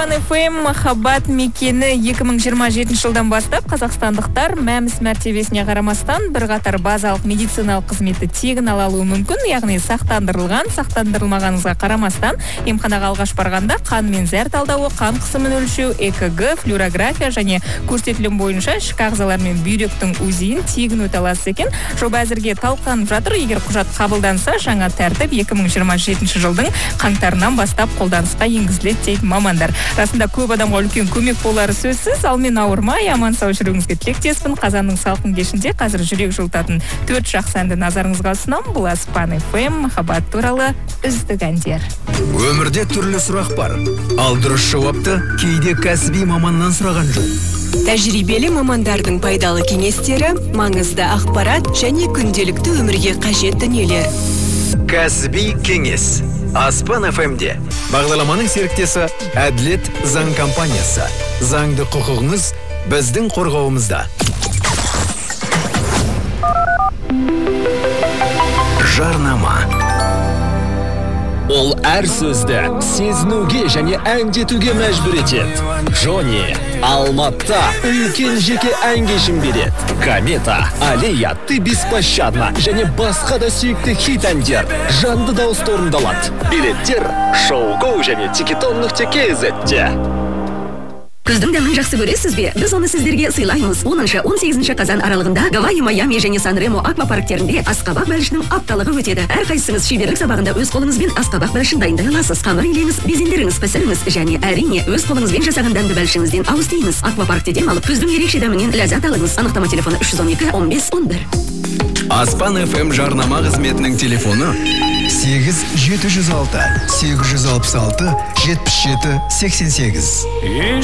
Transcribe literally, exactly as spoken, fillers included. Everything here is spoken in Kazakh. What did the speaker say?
Аспан эф эм махаббат мекені екі мың жиырма жетінші жылдан бастап қазақстандықтар мәмс мәртебесіне қарамастан бір қатар базалық медициналық қызметті тегін ала алуы мүмкін, яғни сақтандырылған, сақтандырылмағаныңызға қарамастан емханаға алғаш барғанда қан мен зәр талдауы, қан қысымын өлшеу, э ка гэ, флюорография және көрсетілім бойынша ішкі ағзалар мен бүйректің узиін тегін өте аласыз екен. Жоба әзірге талқыланып жатыр. Егер құжат қабылданса, жаңа тәртіп екі мың жиырма жетінші жылдың қаңтарынан бастап қолданысқа енгізіледі дейді мамандар. Расында көп адамға үлкен көмек болары сөзсіз. Ал мен ауырмай, аман сау жүруіңізге тілектеспін. Қазанның салқын кешінде қазір жүрек жылтатын төрт жақсы әнді назарыңызға ұсынамын. Бұл Аспан эф эм махаббат туралы үздік әндер. Өмірде түрлі сұрақ бар. Ал дұрыс жауапты кейде кәсіби маманнан сұраған жөн. Тәжірибелі мамандардың пайдалы кеңестері, маңызды ақпарат және күнделікті өмірге қажет дүниелер. Кәсіби кеңес. Аспан эф эм-де. Бағдарламаның серіктесі Әділет заң компаниясы. Заңды құқығыңыз біздің қорғауымызда. Жарнама. Ол әр сөзді сезінуге және әндетуге мәжбүр етеді. Джонни, Алматта үлкен жеке ән кешін береді. Комета, Алия, Ты беспощадна және басқа да сүйікті хит әндер жанды дауыста орындалады. Билеттер шоу-гоу және тикетон нүкте кз-де. Күздің дәмін жақсы көресіз бе? Біз оны сіздерге сыйлаймыз. оныншы он сегізінші қазан аралығында Гавайи, Майами және Сан-Ремо аквапарктерінде асқабақ бәлішінің апталығы өтеді. Әрқайсыңыз шеберлік сабағында өз қолыңызбен асқабақ бәлішін дайындай аласыз. Қамыр илеңіз, безендіріңіз, пісіріңіз және әрине өз қолыңызбен жасаған дәмді бәлішіңізден ауыз тиіңіз. Аквапаркте демалып, күздің ерекше дәмінен ләззат алыңыз. Анықтама телефоны үш жүз он екі он бес он бір. Аспан эф эм жарнама қызметінің телефоны сегіз жеті жүз алты сегіз жүз алпыс алты жетпіс жеті сексен сегіз.